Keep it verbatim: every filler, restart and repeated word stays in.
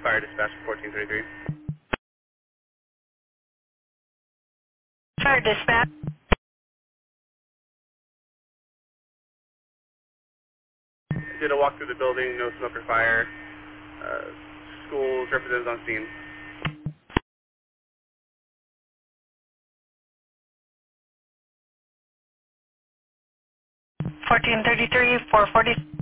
Fire dispatch fourteen thirty-three. Fire dispatch. Did a walk through the building, no smoke or fire. Uh, schools representatives on scene. fourteen thirty-three, four forty.